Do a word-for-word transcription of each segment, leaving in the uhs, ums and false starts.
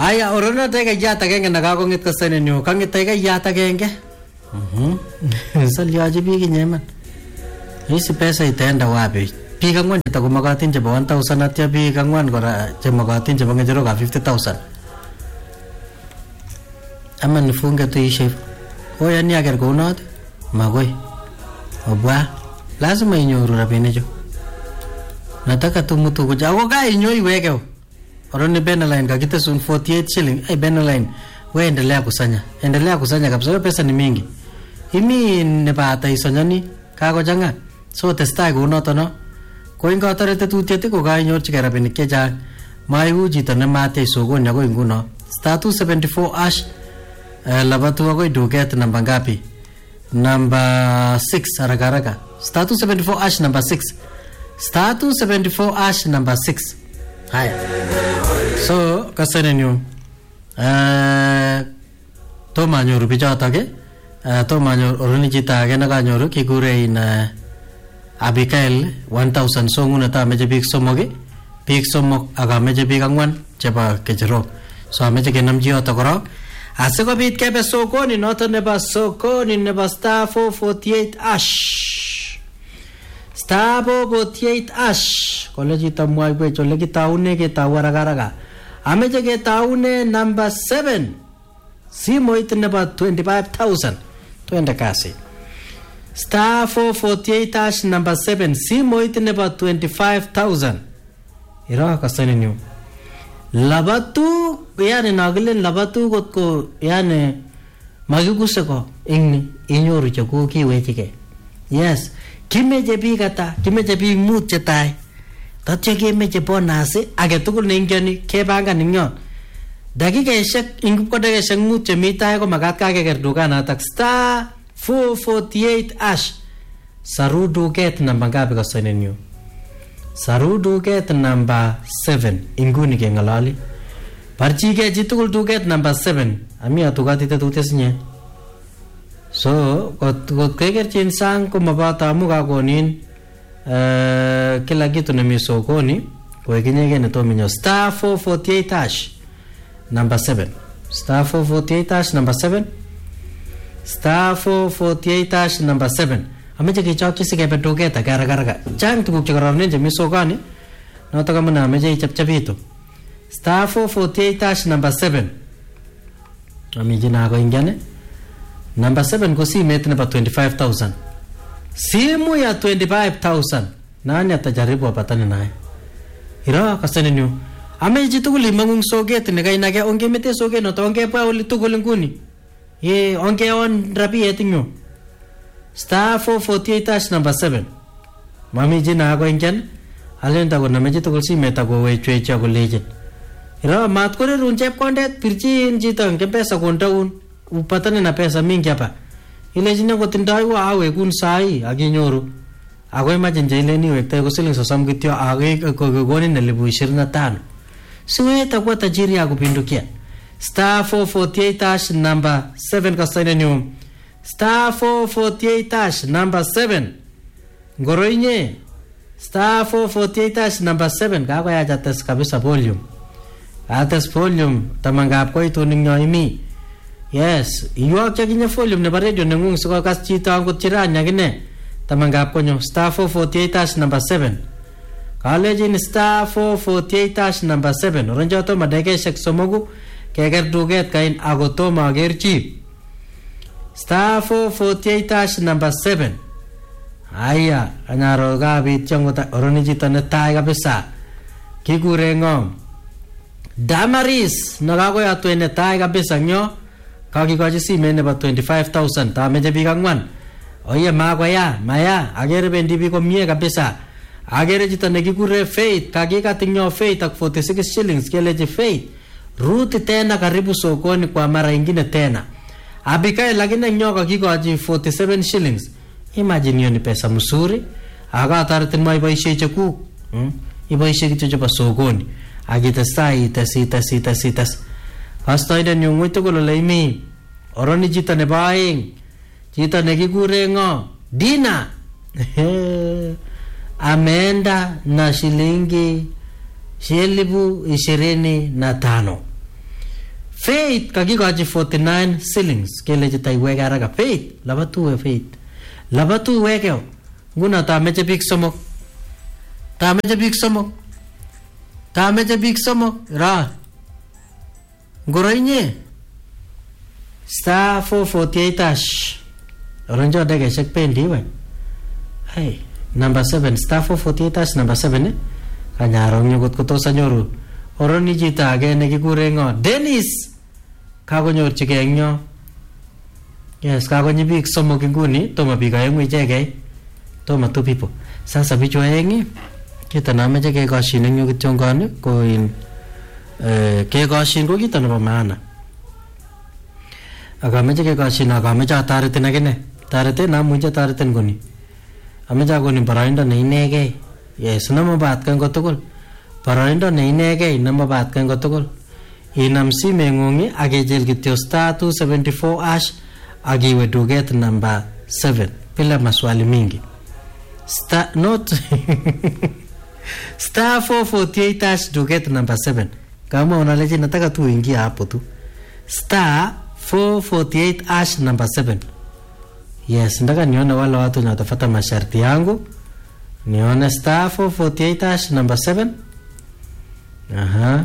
Aya orona tega yata genge nakakongit kasene nyo kangit tega yata genge. Mhm. Salyaje bigi nyeman. Hisi pesa itaenda wapi? Piga ngwan takumakatin chebo one thousand atya piga ngwan kora chemakatin chebo ngejero ka fifty thousand. Ama nifunge tu ishe. Oya ni agar kunot magoi. Obwa lazima inyoru rabinik jo. Nataka tu mtu kuja ako ka inyo iweke. Oroni Beneline kakita sun forty-eight shilling. Ay Beneline wewe endelea kusanya. Endelea kusanya kabisa pesa ni mingi. Imi nepata isonyani kako janga. So testai kunoto no. Ko ingo tarete tutiet ko ka inyorchige rabinik chechang. Maiu chito nemate sokoni ako nguno. Star two seventy-four ash uh, labatu ako duket namba ngapi? Number six haraka haraka. Star two seventy-four ash number six. Star two seventy-four ash number six. Haya. So kasene nyo. Eh to manyoru bichota ke. Eh to manyoru oroni chita ke nakanyoru kikure in uh, Abigail one thousand so nguna ta meje big somoge. Big somok aga meje big angwan cheba kejero. So meje kenam jiyo to korok. Asikobit kebe sokoni noto nebo sokoni nebo star four forty-eight ash. Star four forty-eight ash. Kole chito mwai kwe chole kitaune kitau haraka. Ameche kitaune number seven. Simoit nebo twenty-five thousand. Twende kasi. Star four forty-eight ash number seven. Simoit nebo twenty-five thousand. Iro kasani nyo. Labatu yani nagilen labatu kotko yani magiguse ko ingni inyoru chako kiwechike. Yes, kimeje bigata, kimeje big mut chetai. Tatya kimeje bonus age tugul ningeni kebanga ninyon. Dakikaishek ingup ko dakikaishek mut chemi tai ko magat kakeker dukanatak star four forty-eight ash. Saru duket namba ngapi kasane nyo? Saru duket number seven. Inguni ke ngalali. Parchi ke jitukul duket number seven. Ami atukati te tutes nye. So, kot kot keker chinsang ko mabata mu kakonin uh, kila kitu na misokoni ko ikinyege ne to minyo star four forty-eight hash number seven. Star four forty-eight hash number seven. Star four forty-eight hash number seven. Ameche kichokchi sikepe duket agara gara. Chang tuguk chekororon che misokoni. Noto kama na ameche ichapchapitu. Star four forty-eight hash number seven. Ami jina ko ingane. Number seven ko simet nebo twenty-five thousand. Simu ya twenty-five thousand. Nani atajaribu apatane naye? Ira kasane nyo. Ame jitukuli mangung soget ne kainage onge mete soget no to onge pa oli tukul nguni. Ye onge on rapi etinyo. Star four forty-eight hash number seven. Mami jina ko ingane. Alenda ko nameje tukul simet ko wechwe cha ko leje. Ira mat ko run chep kondet pirchin jito nge pesa kontaun. Upatane na pesa mingi hapa. Ile jina ko tindai wa awe kun sai aginyoru. Ako imagine jile ni wekta ko siling sosam kityo age ko goni na libu ishirini na tano. Siwe takuwa tajiri ya kupindukia. Star four forty-eight hash number seven kasane nyo. Star four forty-eight hash number seven. Ngoro inye. Star four forty-eight hash number seven. Kako ya jates kabisa volume. Ates volume tamangap ko ito ninyo imi. Yes, iwak chakinya volume na radio nangung suka kas chita ang kutiranya gine. Tamanggap ko nyo star four forty-eight hash number seven. College in star four forty-eight hash number seven. Orang jauh to madake shek somogu keger duget kain agoto magerchi. Star four forty-eight hash number seven. Aya, anyaro gabi changota orang ni jita netai kabisa. Kigurengom. Damaris nagago ya tuene tai kabisa nyo. Kaki ko si men about twenty-five thousand ta meje bigangwan. Oye ma ya, maya agere bendi bi ko mie kabisa. Agere jita negikure Faith kaki katinyo Faith ak forty-six shillings keleje Faith. Ruti tena karibu sokoni kwa mara ingine tena. Abikae lakini nyoka kiko aji forty-seven shillings. Imagine hiyo ni pesa mzuri. Aga taratin mai baishe chaku. Hmm? Ibaishe kitu cha sokoni. Agita sai tasi tasi tasi tasi. Hasta ida nyungu ito ko lalaimi. Oroni jita ne baing. Jita ne kikure ngo. Dina. Ameenda na shilingi shilingi ishirini na tano. Faith kakikochi forty-nine shillings kele chitaiweke haraka. Faith labatuwe Faith labatuweke. Nguna tameche biik somok tameche biik somok tameche biik somok ra ngoro inye star four forty-eight hash oronjo dekeshek pendi we. Hey, number seven star four forty-eight hash number seven eh kanyarong nyugot kotosa nyoru oroni chito age nekikure ngo Dennis kakonyorchigei eng yo. Yes, kakonyi biik somok inguni tomo biik aengu ichegei tomo two people. Sasa bichu aengi kita nameche kekoshin eng yu kityongoni ko in eh kekoshin ko kito nebo maana. Akameche kekoshin akameche ataretin akine tarete namuche tareten koni ameche akoni baraindo neinegei. Yes, namabatkan kotugul baraindo neinegei namabatkan kotugul. Inam simeng'ung akijil kityo star two seventy-four hash akiwe duket number seven bila maswali mingi. Star not star four forty-eight hash duket number seven. Kama unaleje nataka tu uingie hapo tu. Star four forty-eight hash number seven. Yes, ndaka nione wale watu watafuata masharti yangu. Nione star four forty-eight hash number seven. Aha.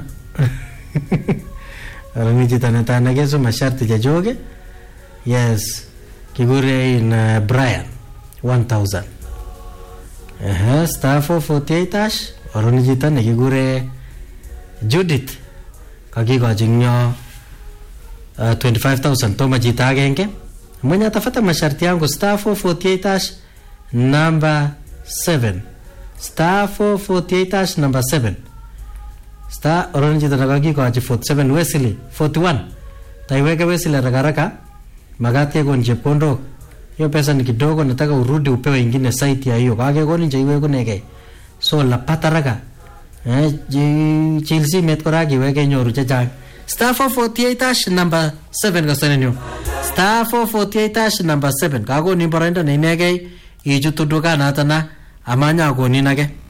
Arami chita netana keso masharti jajoge. Yes. Kigure in uh, Brian one thousand. Aha, star four forty-eight hash. Arami chita nekigure Judith. Kakikochi nyo uh, twenty-five thousand. Toma chita agenge. Mwenye atafata masharti yangu star four forty-eight hash number seven. Star four forty-eight hash number seven. Star orange tanagaki ko achi forty-seven Wesley forty-one. Taiweke Wesley ragaraka magati yako nje pondo. Hiyo pesa ni kidogo nataka urudi upewe ingine site ya hiyo. Kage ko nje iwe ko nege. So la pataraga. Eh Chelsea met ko ragi weke nyoru chacha. Star four forty-eight hash number seven kasanenyo. Star four forty-eight hash number seven. Kago ni baranda ni nege ijutu duka natana amanya ko ni nage.